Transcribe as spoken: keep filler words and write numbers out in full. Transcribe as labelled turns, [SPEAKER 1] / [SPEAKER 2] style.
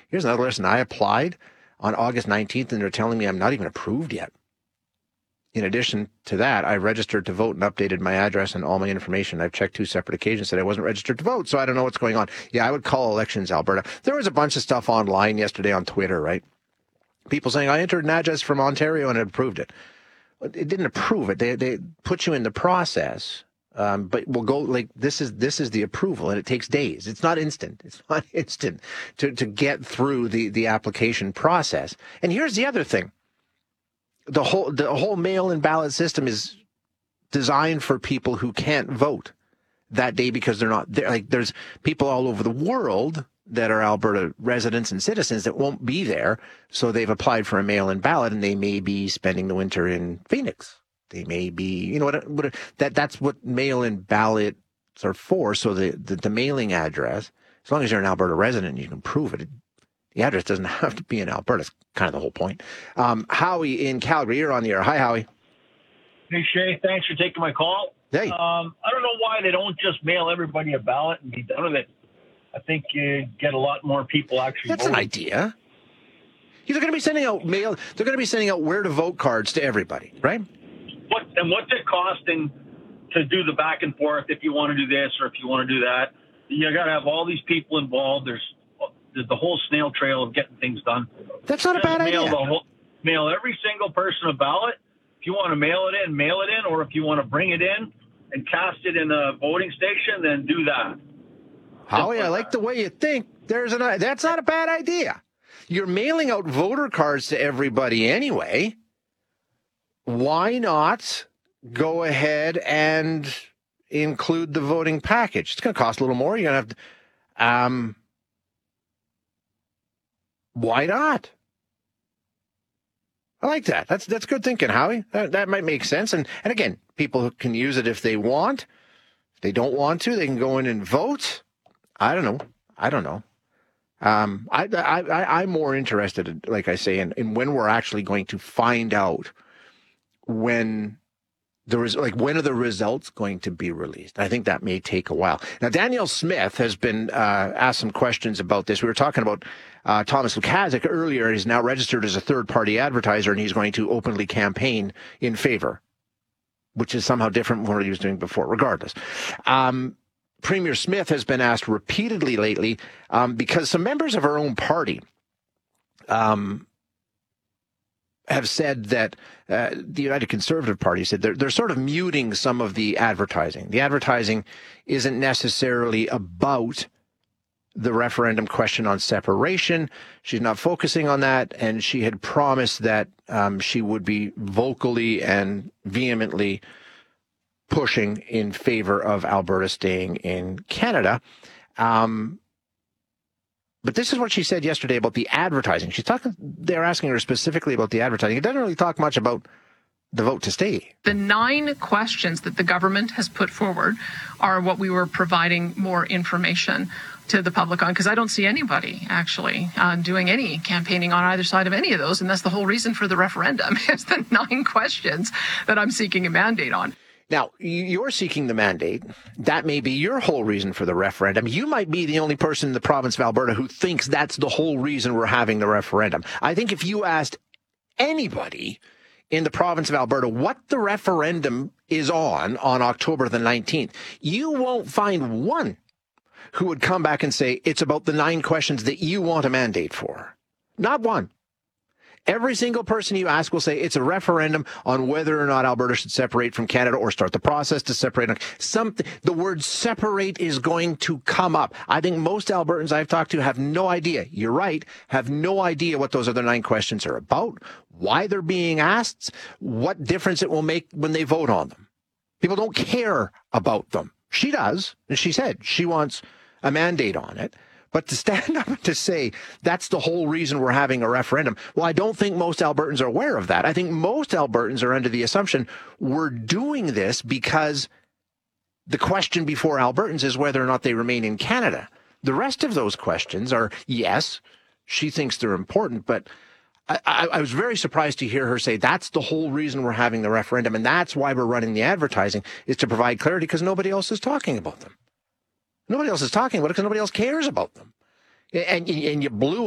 [SPEAKER 1] Here's another list, and I applied on August nineteenth, and they're telling me I'm not even approved yet. In addition to that, I registered to vote and updated my address and all my information. I've checked two separate occasions that I wasn't registered to vote, so I don't know what's going on. Yeah, I would call Elections Alberta. There was a bunch of stuff online yesterday on Twitter, right? People saying, I entered an address from Ontario and it approved it. It didn't approve it. They they put you in the process, um, but we'll go like this is this is the approval, and it takes days. It's not instant. It's not instant to, to get through the, the application process. And here's the other thing. The whole the whole mail-in ballot system is designed for people who can't vote that day because they're not there. Like there's people all over the world that are Alberta residents and citizens that won't be there, so they've applied for a mail-in ballot, and they may be spending the winter in Phoenix. They may be, you know what? what that that's what mail-in ballots are for. So the, the the mailing address, as long as you're an Alberta resident, you can prove it. The address doesn't have to be in Alberta. It's kind of the whole point. Um, Howie in Calgary, you're on the air. Hi, Howie.
[SPEAKER 2] Hey, Shay. Thanks for taking my call.
[SPEAKER 1] Hey.
[SPEAKER 2] Um, I don't know why they don't just mail everybody a ballot and be done with it. I think you get a lot more people actually
[SPEAKER 1] That's
[SPEAKER 2] voting.
[SPEAKER 1] an idea. They're going to be sending out mail. They're going to be sending out where to vote cards to everybody, right?
[SPEAKER 2] What and what's it costing to do the back and forth if you want to do this or if you want to do that? You got to have all these people involved. There's the whole snail trail of getting things done.
[SPEAKER 1] That's not
[SPEAKER 2] Just
[SPEAKER 1] a bad
[SPEAKER 2] mail
[SPEAKER 1] idea.
[SPEAKER 2] The whole, mail every single person a ballot. If you want to mail it in, mail it in, or if you want to bring it in and cast it in a voting station, then do that.
[SPEAKER 1] Howie, I like the way you think. There's an that's not a bad idea. You're mailing out voter cards to everybody anyway. Why not go ahead and include the voting package? It's going to cost a little more. You're going to have to, um, why not? I like that. That's that's good thinking, Howie. That, that might make sense. And and again, people can use it if they want. If they don't want to, they can go in and vote. I don't know. I don't know. Um, I, I, I, I'm more interested, in, like I say, in, in when we're actually going to find out when there is, like, when are the results going to be released? I think that may take a while. Now, Danielle Smith has been uh, asked some questions about this. We were talking about uh, Thomas Lukaszuk earlier. He's now registered as a third-party advertiser, and he's going to openly campaign in favor, which is somehow different from what he was doing before, regardless. Um, Premier Smith has been asked repeatedly lately um, because some members of her own party um, have said that uh, the United Conservative Party said they're, they're sort of muting some of the advertising. The advertising isn't necessarily about the referendum question on separation. She's not focusing on that, and she had promised that um, she would be vocally and vehemently pushing in favor of Alberta staying in Canada. Um, but this is what she said yesterday about the advertising. She's talking, they're asking her specifically about the advertising. It doesn't really talk much about the vote to stay.
[SPEAKER 3] The nine questions that the government has put forward are what we were providing more information to the public on, because I don't see anybody actually uh, doing any campaigning on either side of any of those. And that's the whole reason for the referendum, is the nine questions that I'm seeking a mandate on.
[SPEAKER 1] Now, you're seeking the mandate. That may be your whole reason for the referendum. You might be the only person in the province of Alberta who thinks that's the whole reason we're having the referendum. I think if you asked anybody in the province of Alberta what the referendum is on, on October the nineteenth, you won't find one who would come back and say it's about the nine questions that you want a mandate for. Not one. Every single person you ask will say it's a referendum on whether or not Alberta should separate from Canada or start the process to separate. Something, the word separate is going to come up. I think most Albertans I've talked to have no idea. You're right. Have no idea what those other nine questions are about, why they're being asked, what difference it will make when they vote on them. People don't care about them. She does. And she said she wants a mandate on it. But to stand up and to say that's the whole reason we're having a referendum, well, I don't think most Albertans are aware of that. I think most Albertans are under the assumption we're doing this because the question before Albertans is whether or not they remain in Canada. The rest of those questions are, yes, she thinks they're important, but I, I, I was very surprised to hear her say that's the whole reason we're having the referendum, and that's why we're running the advertising, is to provide clarity because nobody else is talking about them. Nobody else is talking about it because nobody else cares about them. And, and you blew